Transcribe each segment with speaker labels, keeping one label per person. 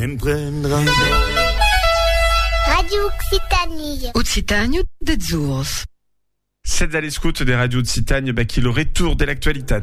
Speaker 1: en prendra.
Speaker 2: Radio Occitanie.
Speaker 3: Occitanie d'Azurs.
Speaker 4: C'est à l'escoute des radios de Citagne, qui le retour de l'actualité.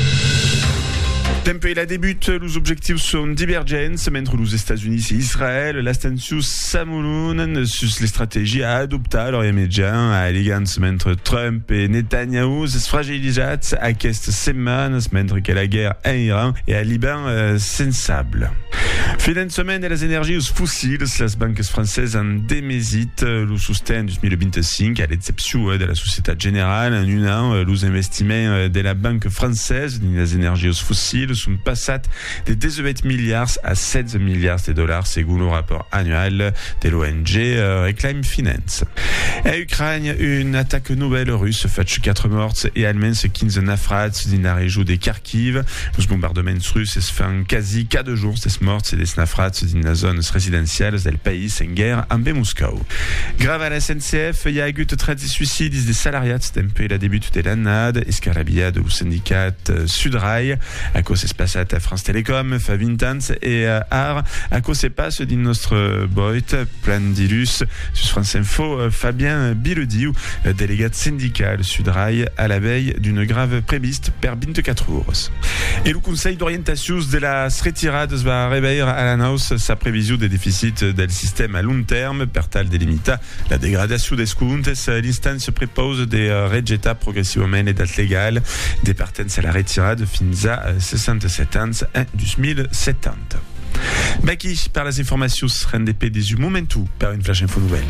Speaker 4: Tempo la débute, les objectifs sont divergents, mentre les États-Unis et Israël, l'Astensius Samoulounen sur les stratégies à adopter leurs immédiats, à l'égance mentre Trump et Netanyahu se fragilisent à cette semaine, mentre que la guerre en Iran et à Liban sensable. Fin de semaine, les énergies fossiles, les banques françaises en démésitent le soutien du 2025 à l'exception de la Société Générale. En un an, les investissements de la banque française dans les énergies fossiles sont passés de 18 milliards à 16 milliards de dollars, selon le rapport annuel de l'ONG Reclaim Finance. En Ukraine, une attaque nouvelle russe fait 4 morts et allemands 15 naufrats dans la région de Kharkiv. Les bombardements russes se font quasi 4 jours des morts et des naufrats dans la zone résidentielle du pays en guerre en Moscou. Grave à la SNCF, il y a eu 13 suicides des salariés depuis le début de l'année, escarabia de le syndicat Sudrail, à cause de espace à France Télécom, Favintans et Art, à cause de passe de notre boît, plan d'Ilus, sur France Info, Fabien Bilediou, délégat syndical Sudrail, à la veille d'une grave préviste per 24 jours. Et le conseil d'orientation de la retirade va réveiller à la hausse sa prévision des déficits du système à long terme, per tal délimita la dégradation des comptes. L'instance propose de rejetar progressivement les dates légales des partences à la retirade fins à 67 ans en 2070. Baki, par les informations RNDP des momentu par une flash info nouvelle.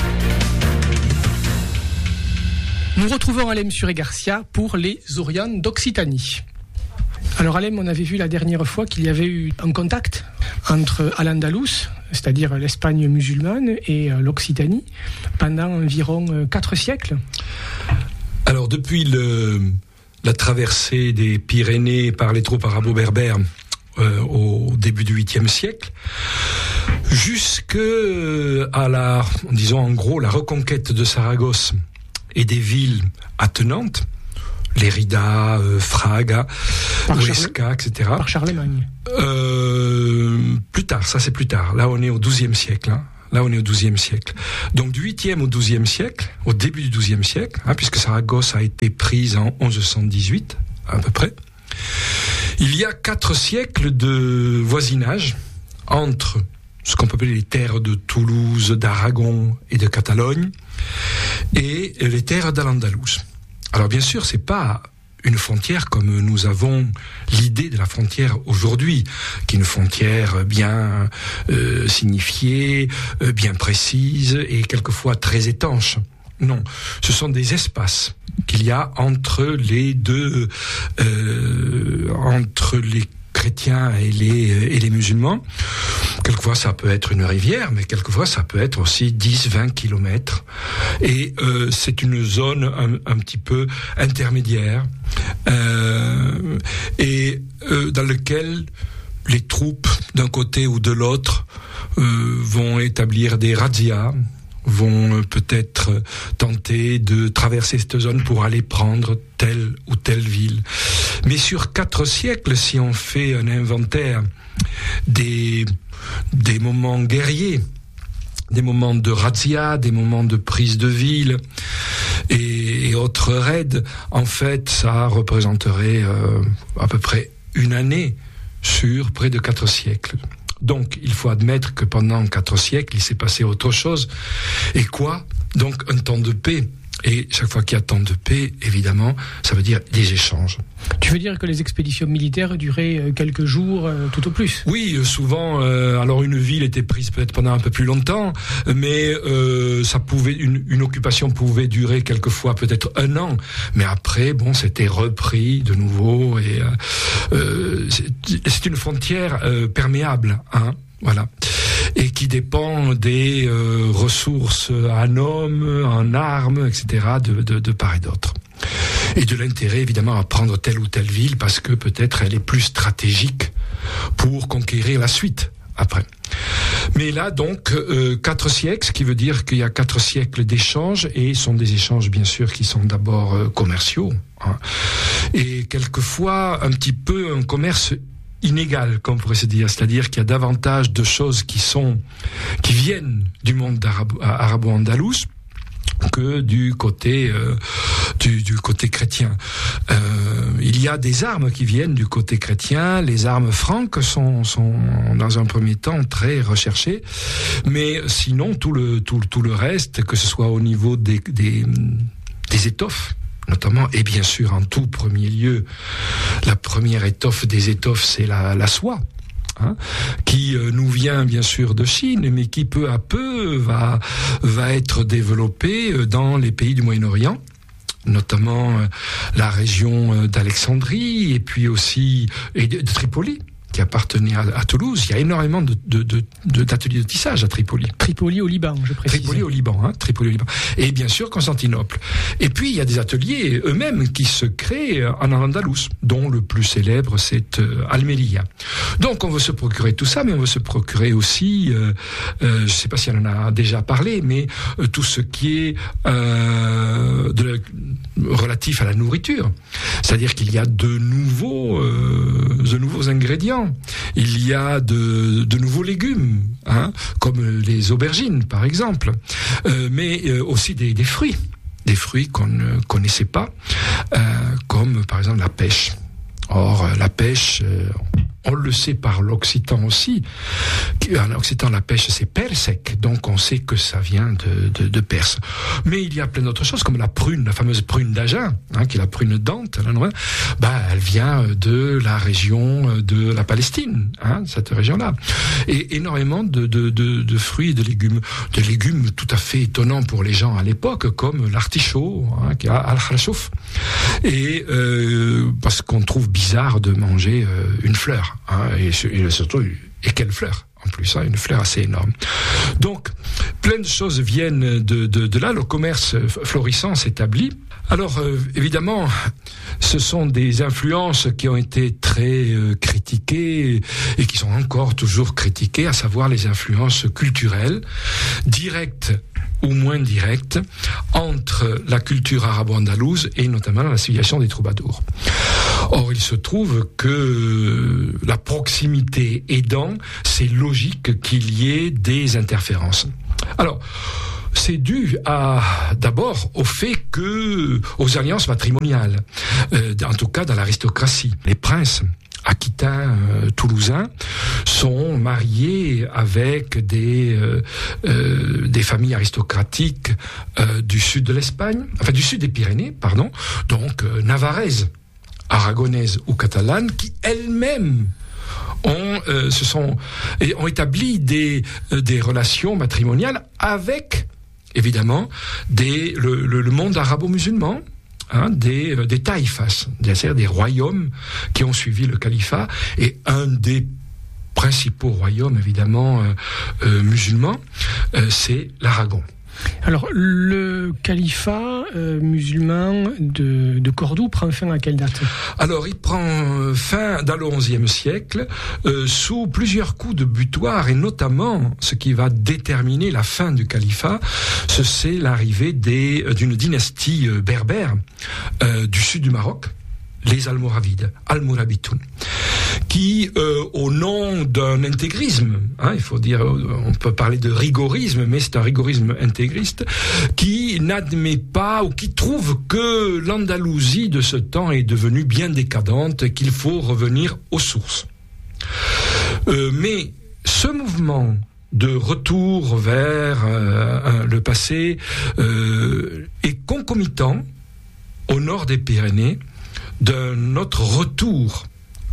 Speaker 5: Nous retrouvons Alem Suré-Garcia pour les Orianes d'Occitanie. Alors Alem, on avait vu la dernière fois qu'il y avait eu un contact entre Al-Andalus, c'est-à-dire l'Espagne musulmane, et l'Occitanie, pendant environ 4 siècles.
Speaker 6: Alors depuis la traversée des Pyrénées par les troupes arabo-berbères au début du 8e siècle, jusque à la reconquête de Saragosse et des villes attenantes, Lérida, Fraga, Huesca, etc.
Speaker 5: Par Charlemagne.
Speaker 6: Plus tard, ça c'est plus tard. Là on est au XIIe siècle. Là on est au XIIe siècle. Donc du 8e au XIIe siècle, au début du XIIe siècle, puisque Saragosse a été prise en 1118, à peu près, il y a 4 siècles de voisinage entre ce qu'on peut appeler les terres de Toulouse, d'Aragon et de Catalogne, et les terres d'Al-Andalus. Alors bien sûr, c'est pas une frontière comme nous avons l'idée de la frontière aujourd'hui, qui est une frontière bien signifiée, bien précise et quelquefois très étanche. Non, ce sont des espaces qu'il y a entre les deux, entre les chrétiens et les musulmans. Quelquefois ça peut être une rivière, mais quelquefois ça peut être aussi 10-20 kilomètres. Et c'est une zone un petit peu intermédiaire dans laquelle les troupes d'un côté ou de l'autre vont établir des razzias, vont peut-être tenter de traverser cette zone pour aller prendre telle ou telle ville. Mais sur 4 siècles, si on fait un inventaire des moments guerriers, des moments de razzia, des moments de prise de ville et autres raids, en fait, ça représenterait à peu près une année sur près de 4 siècles. Donc, il faut admettre que pendant 4 siècles, il s'est passé autre chose. Et quoi ? Donc, un temps de paix. Et chaque fois qu'il y a temps de paix, évidemment, ça veut dire des échanges.
Speaker 5: Tu veux dire que les expéditions militaires duraient quelques jours, tout au plus ?
Speaker 6: Oui, souvent. Alors une ville était prise peut-être pendant un peu plus longtemps, mais ça pouvait une occupation pouvait durer quelquefois peut-être 1 an. Mais après, c'était repris de nouveau et c'est une frontière perméable, voilà. Et qui dépend des ressources en hommes, en armes, etc., de part et d'autre. Et de l'intérêt, évidemment, à prendre telle ou telle ville, parce que peut-être elle est plus stratégique pour conquérir la suite, après. Mais là, donc, 4 siècles, ce qui veut dire qu'il y a 4 siècles d'échanges, et ce sont des échanges, bien sûr, qui sont d'abord commerciaux, et quelquefois un petit peu un commerce inégale, comme on pourrait se dire. C'est-à-dire qu'il y a davantage de choses qui viennent du monde arabo-andalous que du côté chrétien. Il y a des armes qui viennent du côté chrétien. Les armes franques sont dans un premier temps très recherchées, mais sinon tout le reste, que ce soit au niveau des étoffes notamment, et bien sûr en tout premier lieu, la première étoffe des étoffes, c'est la soie. Qui nous vient bien sûr de Chine, mais qui peu à peu va être développée dans les pays du Moyen-Orient, notamment la région d'Alexandrie et puis aussi de Tripoli, qui appartenait à Toulouse. Il y a énormément d'ateliers de tissage à Tripoli.
Speaker 5: Tripoli au Liban, je précise.
Speaker 6: Tripoli au Liban. Et bien sûr Constantinople. Et puis il y a des ateliers eux-mêmes qui se créent en Andalous, dont le plus célèbre c'est Almeria. Donc on veut se procurer tout ça, mais on veut se procurer aussi, je ne sais pas si on en a déjà parlé, mais tout ce qui est relatif à la nourriture. C'est-à-dire qu'il y a de nouveaux ingrédients. Il y a de nouveaux légumes, comme les aubergines par exemple, mais aussi des fruits qu'on ne connaissait pas, comme par exemple la pêche. Or, la pêche, on le sait par l'occitan aussi. En occitan, la pêche, c'est persec, donc on sait que ça vient de Perse. Mais il y a plein d'autres choses, comme la prune, la fameuse prune d'Agen, qui est la prune dente, elle vient de la région de la Palestine, cette région-là. Et énormément de fruits et de légumes. Des légumes tout à fait étonnants pour les gens à l'époque, comme l'artichaut, qui est al-kharchouf. Et parce qu'on trouve bizarre de manger une fleur. Et surtout, et quelle fleur en plus, une fleur assez énorme. Donc, plein de choses viennent de là. Le commerce florissant s'établit. Alors, évidemment, ce sont des influences qui ont été très critiquées et qui sont encore toujours critiquées, à savoir les influences culturelles, directes ou moins directes, entre la culture arabo-andalouse et notamment la civilisation des troubadours. Or, il se trouve que la proximité aidant, c'est logique qu'il y ait des interférences. Alors, c'est dû d'abord au fait aux alliances matrimoniales, en tout cas dans l'aristocratie. Les princes aquitains, toulousains, sont mariés avec des familles aristocratiques du sud de l'Espagne, du sud des Pyrénées, pardon, donc navarraises, aragonaises ou catalanes, qui elles-mêmes ont établi des relations matrimoniales avec, évidemment, le monde arabo-musulman, des taïfas, c'est-à-dire des royaumes qui ont suivi le califat, et un des principaux royaumes, évidemment, musulmans, c'est l'Aragon.
Speaker 5: Alors, le califat musulman de Cordoue prend fin à quelle date ?
Speaker 6: Alors, il prend fin dans le XIe siècle, sous plusieurs coups de butoir, et notamment, ce qui va déterminer la fin du califat, c'est l'arrivée d'une dynastie berbère du sud du Maroc, les Almoravides, Almorabitoun, qui, au nom d'un intégrisme, il faut dire, on peut parler de rigorisme, mais c'est un rigorisme intégriste, qui n'admet pas, ou qui trouve que l'Andalousie de ce temps est devenue bien décadente, qu'il faut revenir aux sources. Mais ce mouvement de retour vers le passé est concomitant, au nord des Pyrénées, d'un autre retour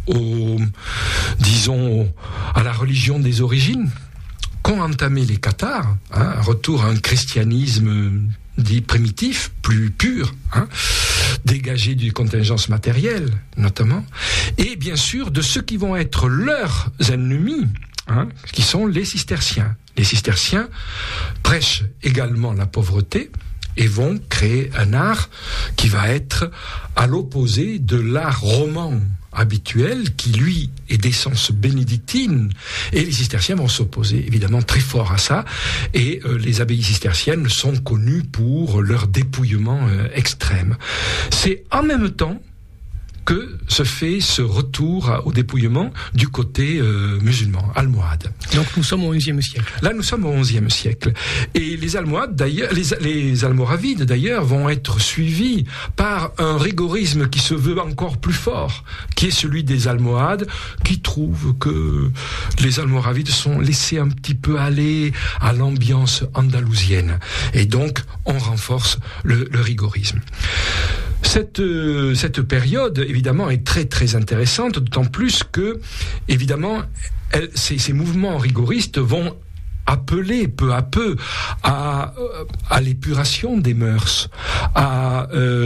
Speaker 6: à la religion des origines qu'ont entamé les Cathares, un retour à un christianisme dit primitif, plus pur, dégagé du contingence matérielle notamment, et bien sûr de ceux qui vont être leurs ennemis, qui sont les cisterciens. Les cisterciens prêchent également la pauvreté et vont créer un art qui va être à l'opposé de l'art roman habituel, qui lui est d'essence bénédictine, et les cisterciens vont s'opposer évidemment très fort à ça, et les abbayes cisterciennes sont connues pour leur dépouillement extrême. C'est en même temps que se fait ce retour au dépouillement du côté musulman, almohade.
Speaker 5: Donc nous sommes au XIe siècle.
Speaker 6: Là, nous sommes au XIe siècle. Et les Almohades, d'ailleurs, les Almoravides, d'ailleurs, vont être suivis par un rigorisme qui se veut encore plus fort, qui est celui des Almohades, qui trouvent que les Almoravides sont laissés un petit peu aller à l'ambiance andalousienne. Et donc, on renforce le rigorisme. Cette période, évidemment, est très très intéressante, d'autant plus que, évidemment, ces mouvements rigoristes vont appeler peu à peu à l'épuration des mœurs, à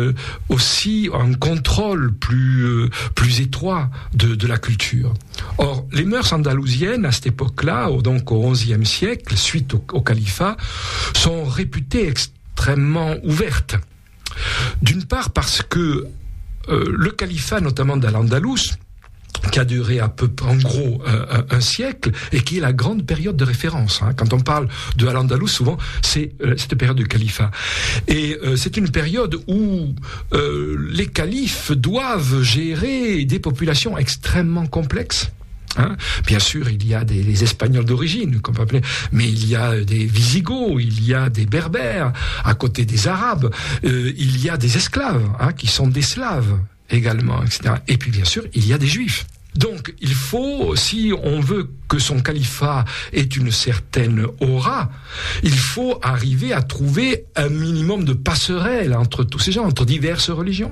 Speaker 6: aussi un contrôle plus étroit de la culture. Or, les mœurs andalousiennes à cette époque-là, donc au XIe siècle, suite au califat, sont réputées extrêmement ouvertes. D'une part parce que le califat, notamment d'Al-Andalus, qui a duré en gros un siècle, et qui est la grande période de référence. Quand on parle de Al-Andalus, souvent, c'est cette période du califat. Et c'est une période où les califes doivent gérer des populations extrêmement complexes. Bien sûr, il y a les Espagnols d'origine, comme on peut appeler, mais il y a des Visigoths, il y a des Berbères, à côté des Arabes, il y a des esclaves, qui sont des Slaves également, etc. Et puis, bien sûr, il y a des Juifs. Donc, il faut, si on veut que son califat ait une certaine aura, il faut arriver à trouver un minimum de passerelle entre tous ces gens, entre diverses religions.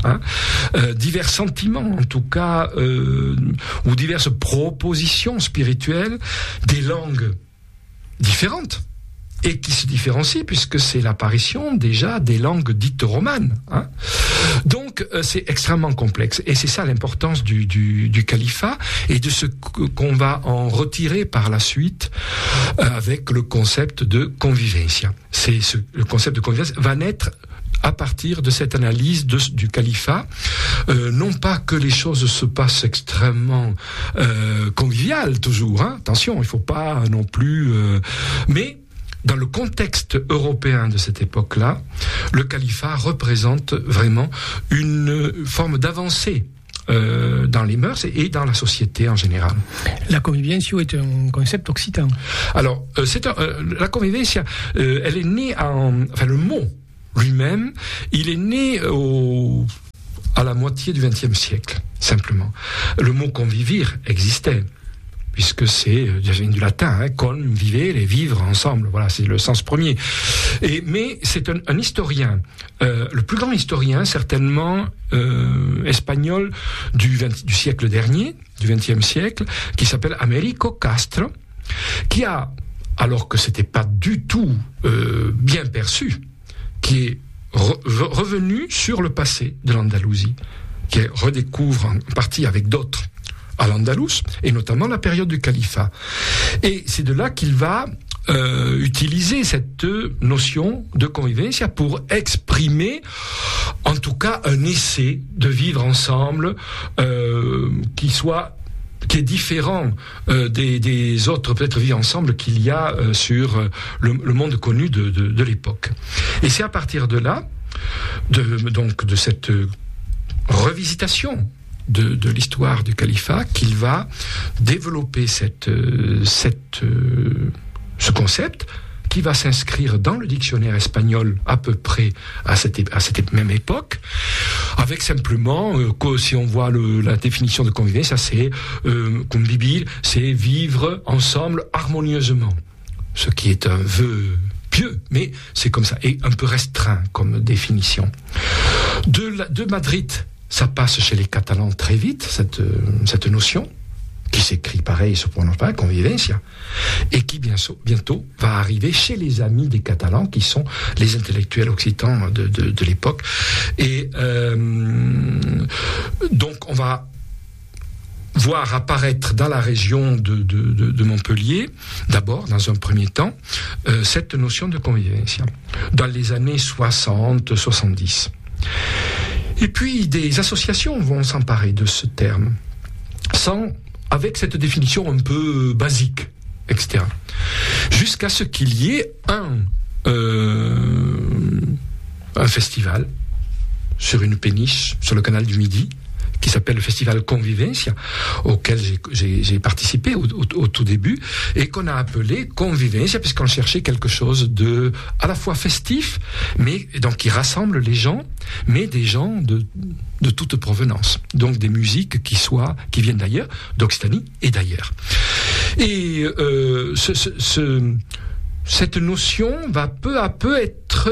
Speaker 6: Divers sentiments en tout cas ou diverses propositions spirituelles, des langues différentes et qui se différencient puisque c'est l'apparition déjà des langues dites romanes. Donc c'est extrêmement complexe et c'est ça l'importance du califat et de ce qu'on va en retirer par la suite avec le concept de convivencia. Le concept de convivencia va naître à partir de cette analyse du califat, non pas que les choses se passent extrêmement conviviales toujours, attention, il ne faut pas non plus... mais dans le contexte européen de cette époque-là, le califat représente vraiment une forme d'avancée dans les mœurs et dans la société en général.
Speaker 5: La convivencia est un concept occitan.
Speaker 6: Alors, la convivencia, elle est née le mot lui-même, il est né à la moitié du XXe siècle, simplement. Le mot convivir existait, puisque ça vient du latin, convivere, vivre ensemble, voilà, c'est le sens premier. Mais c'est un historien, le plus grand historien, certainement, espagnol du siècle dernier, du XXe siècle, qui s'appelle Américo Castro, qui a, alors que c'était pas du tout bien perçu, qui est revenu sur le passé de l'Andalousie, qui redécouvre en partie avec d'autres à l'Andalous, et notamment la période du califat. Et c'est de là qu'il va utiliser cette notion de convivencia pour exprimer, en tout cas, un essai de vivre ensemble qui est différent des autres peut-être vie ensemble qu'il y a sur le monde connu de l'époque. Et c'est à partir de là, de cette revisitation de l'histoire du califat qu'il va développer ce concept qui va s'inscrire dans le dictionnaire espagnol à peu près à cette même époque, avec simplement, si on voit la définition de convivencia, c'est convivir, c'est vivre ensemble harmonieusement, ce qui est un vœu pieux, mais c'est comme ça, et un peu restreint comme définition. De Madrid, ça passe chez les Catalans très vite, cette notion, qui s'écrit pareil, se prononce pareil, convivencia, et qui bientôt va arriver chez les amis des Catalans, qui sont les intellectuels occitans de l'époque. Et donc on va voir apparaître dans la région de Montpellier, d'abord, dans un premier temps, cette notion de convivencia, dans les années 60-70. Et puis des associations vont s'emparer de ce terme, avec cette définition un peu basique, etc. Jusqu'à ce qu'il y ait un festival sur une péniche, sur le canal du Midi, qui s'appelle le festival Convivencia, auquel j'ai participé au tout début, et qu'on a appelé Convivencia, puisqu'on cherchait quelque chose de à la fois festif, mais donc qui rassemble les gens, mais des gens de toute provenance. Donc des musiques qui viennent d'ailleurs, d'Occitanie et d'ailleurs. Et cette notion va peu à peu être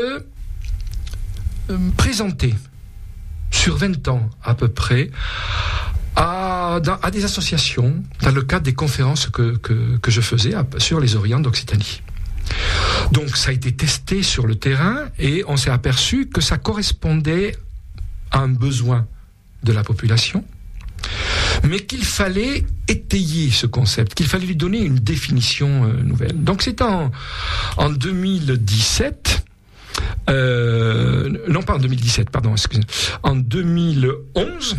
Speaker 6: présentée sur 20 ans à peu près à des associations dans le cadre des conférences que je faisais sur les Orients d'Occitanie. Donc ça a été testé sur le terrain et on s'est aperçu que ça correspondait à un besoin de la population, mais qu'il fallait étayer ce concept, qu'il fallait lui donner une définition nouvelle. Donc c'est en 2017, non pas en 2017, pardon, excusez-moi, en 2011,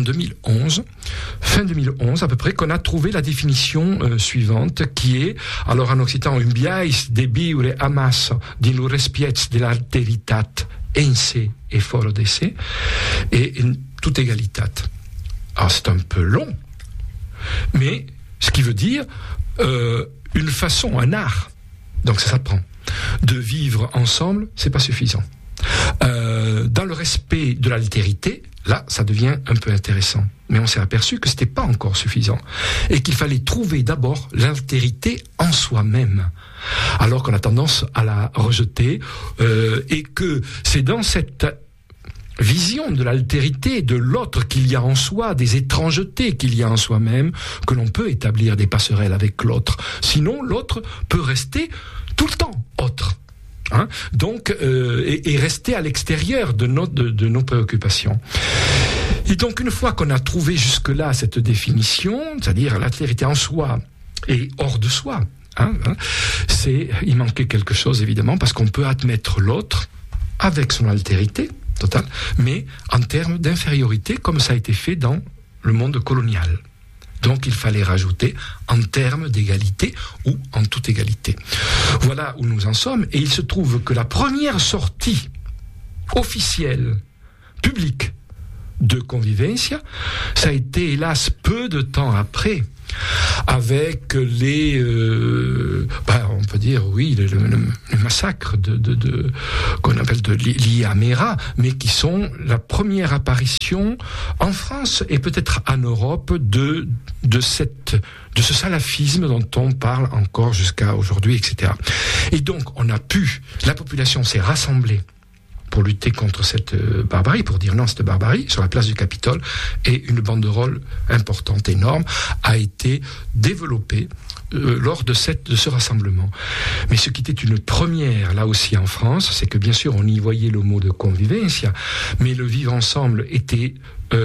Speaker 6: fin 2011 à peu près, qu'on a trouvé la définition suivante, qui est, alors en occitan, un biais de biure amasso di respiez de l'alteritat ense et foro de se, et toute égalitat. Alors c'est un peu long, mais ce qui veut dire une façon, un art, donc ça s'apprend. De vivre ensemble, c'est pas suffisant. Dans le respect de l'altérité, là, ça devient un peu intéressant. Mais on s'est aperçu que c'était pas encore suffisant. Et qu'il fallait trouver d'abord l'altérité en soi-même. Alors qu'on a tendance à la rejeter, et que c'est dans cette vision de l'altérité, de l'autre qu'il y a en soi, des étrangetés qu'il y a en soi-même, que l'on peut établir des passerelles avec l'autre. Sinon, l'autre peut rester tout le temps autre. Hein, donc, et rester à l'extérieur de nos préoccupations. Et donc, une fois qu'on a trouvé jusque-là cette définition, c'est-à-dire l'altérité en soi et hors de soi, il manquait quelque chose, évidemment, parce qu'on peut admettre l'autre avec son altérité totale, mais en termes d'infériorité, comme ça a été fait dans le monde colonial. Donc il fallait rajouter en termes d'égalité ou en toute égalité. Voilà où nous en sommes. Et il se trouve que la première sortie officielle, publique, de Convivencia, ça a été hélas peu de temps après, avec les, on peut dire oui, le massacre qu'on appelle de l'Iamera, mais qui sont la première apparition en France et peut-être en Europe de ce salafisme dont on parle encore jusqu'à aujourd'hui, etc. Et donc la population s'est rassemblée pour lutter contre cette barbarie, pour dire non à cette barbarie, sur la place du Capitole, et une banderole importante, énorme, a été développée lors de ce rassemblement. Mais ce qui était une première, là aussi en France, c'est que bien sûr on y voyait le mot de convivencia, mais le vivre ensemble était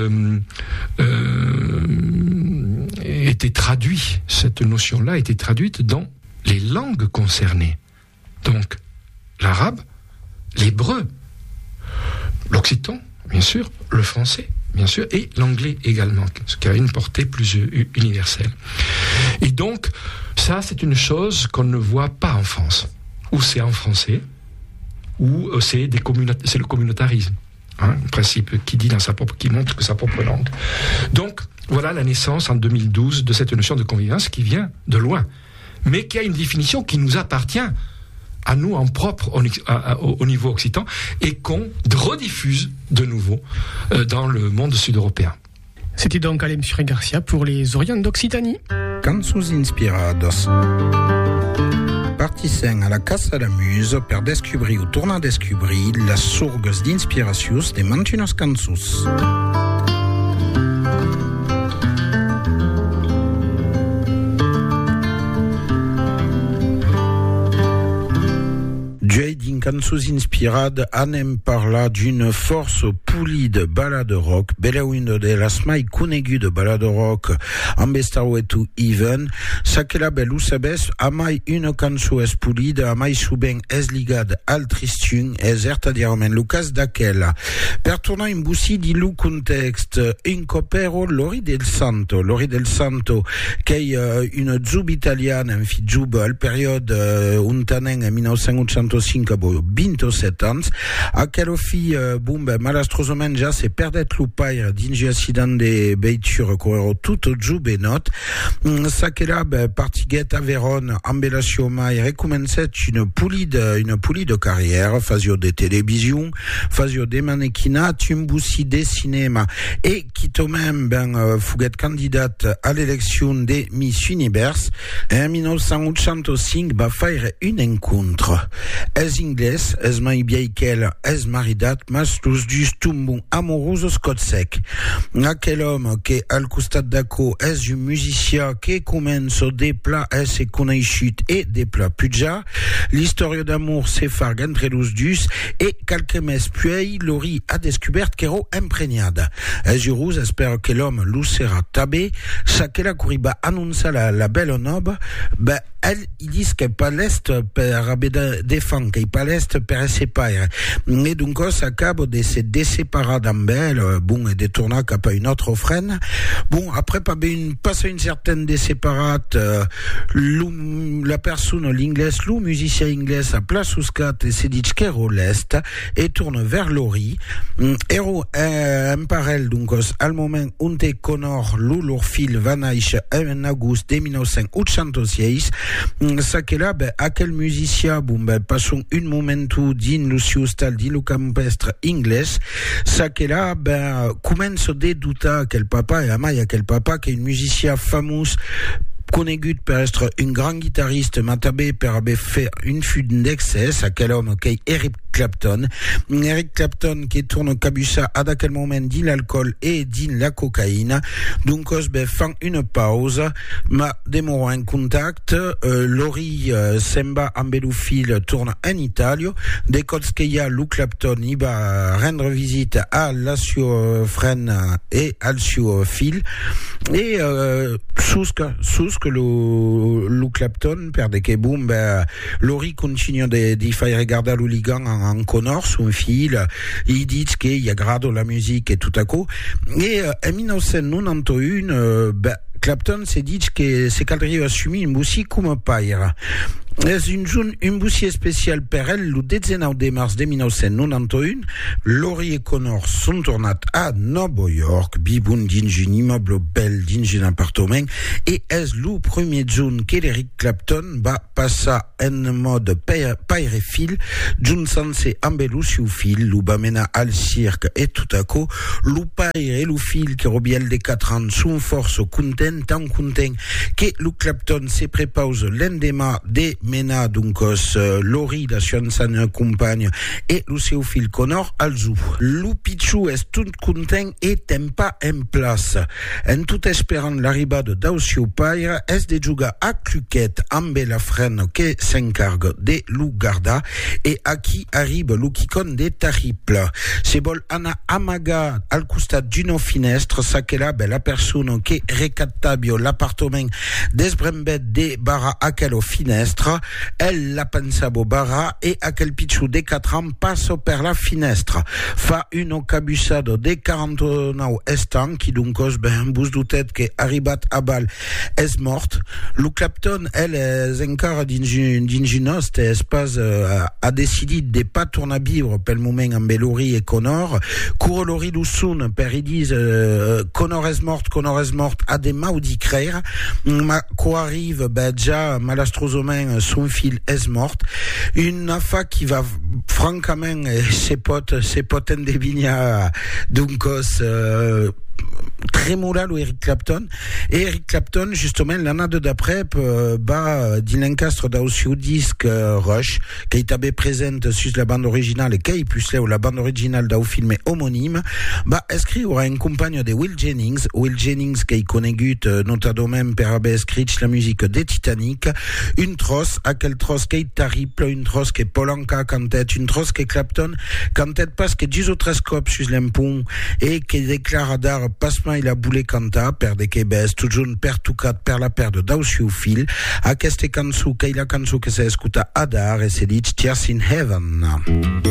Speaker 6: traduit, cette notion-là était traduite dans les langues concernées. Donc, l'arabe, l'hébreu, l'occitan, bien sûr, le français, bien sûr, et l'anglais également, ce qui a une portée plus universelle. Et donc, ça, c'est une chose qu'on ne voit pas en France, où c'est en français, où c'est le communautarisme, un principe qui montre que sa propre langue. Donc, voilà la naissance en 2012 de cette notion de convivence qui vient de loin, mais qui a une définition qui nous appartient à nous en propre au niveau occitan et qu'on rediffuse de nouveau dans le monde sud-européen.
Speaker 5: C'était donc Alem Garcia pour les Orients d'Occitanie.
Speaker 1: Cançons inspirados. Partissem à la Casa da Muse per descobrir ou tornar a descobrir les sources d'inspiration de mantinos cançons. D'une cançons inspirade anem parla d'une force poulie de ballade rock, beleuindo de las mai conegues de ballade rock ambestaruetu even, sa que la bel usabes a mai une cançó es pulida, a mai suben es ligad al tristun, es ertadiarment lucas d'aquella. Per tornar in bussi di lu context, incopero Lori del Santo, che è una zub italiana, en fi zub al periode untanen en 1905 o 27 ans. A quel fi, malastrosement ja se perdet l'upaire dins accident de beiture correro tutto giù benot. Sa che là, partiguet a Vérone, ambellatio mai, recomencet une poulie de carrière, fazio de télévision, fazio de mannequinat, un boussi de cinéma, et qui même fouguet candidate à l'élection des Miss Univers, en 1985 va faire une rencontre. Es inglès, es mai biaikel, es maridat, mas los dus tumbon amoroso scotsec. Aquel homme que al costat d'aco es un musicien que començo des plats es coneishut et des plats puja. L'histoire d'amour s'effargue entre los dus et quelques mes puis Lori a descubert qu'ero imprégnade. Es jurus espère que l'homme lu sera tabé, chaque la couriba annonça la belle nobe, elle, ils disent qu'elle pas l'est per défend, qu'elle pas l'est per séparer. Et donc, ça cabo de se déséparer d'ambel, et détourna cap à une autre freine. Bon, après, passer une certaine déséparate, la personne, l'inglais, le musicien inglais, à place ou scat, et s'est dit qu'ero l'est, et tourne vers Lori. Ero, imparel, donc, al moment, unte Connor, leur fil, vanaïch, en august, de 1986, ça que là, à quel musicien, passons un momentu din Lucio Stal, din le campestre inglés, ça que là, commence de douter quel papa, et amai à quel papa, qui est un musicien fameux, conegut per être un grand guitariste, matabé per haver fait une fuite d'excès, à quel homme qui Eric Clapton. Eric Clapton qui tourne cabussa à quel moment din l'alcool et din la cocaïne. Donc, fin une pause, ma démoro en contact, Lori Semba Ambelufil tourne en Italie, des codes qu'il y a, Lou Clapton, il va rendre visite à la suo frenne et al suo fil, et sous que Lou Clapton perde que Lori continue de faire regarder l'hooligan en Connor son fil, il dit qu'il y a grado la musique et tout à coup, et en 1991 Clapton s'est dit que c'est qu'elle assumé une musique comme paire. Es un boussier spécial per elle, le 19 de mars de 1991, Lori et Connor sont tournés à New York, biboun dins un immeuble bel dins un appartement, et es le premier jour que Eric Clapton va passer en mode paire et fil, d'un sens ambelus fil, le bamena al cirque et tout à coup, le paire et le fil qui robiel des 4 ans sont force content, tant content, que le Clapton se prépause l'endemain des mena donc Lori la sua compagne et Lucio Phil Connor alzou. Lu Pichu est tout content et tempa en place. En tout espérant l'arribade d'Ausio Paire est de juga à Cluquette amb la frenne que s'encargue de Lu Garda et à qui arrive Lu Kikon de Tariple. C'est bol Anna amaga al costat d'une finestre sa que là la personne que recattabio l'appartement d'esbrembet de barra à quelle finestre. Elle la pensavo barra et à quel pitchou des 4 ans passe per la finestre. Fa une cabussade de 49 estants qui donc un bous de tête qui arribat à balle est morte. Lou Clapton, elle est encore d'inginos espace a décidé de pas tourner à vivre pel moment en Lori et Connor. Cour Lori Lusun per ils disent Connor est morte à des maudits crères. Ma quoi arrive déjà malastrosomen son fil est morte. Une affaire qui va francamente ses potes en devigna donc très moral Eric Clapton. Et Eric Clapton, justement, l'année d'après, din l'encastre d'Ausio disque Rush, qui était présente sur la bande originale et qui plus là, la bande originale d'au film homonyme, écrit aura une compagne de Will Jennings qui connaît notamment per haver écrit la musique des Titanic, une trosse, à quelle trosse qui est terrible, une trosse qui est Polanka cantet, une trosse qui est Clapton cantet parce que 10 autres scopes sur l'impont et qui déclare à dar passement il a boulé canta per de Québec toujours per tucat per la perde d'Ausio Phil a queste cançó que la cançó que s'escuta a dar et se dit Tears in Heaven.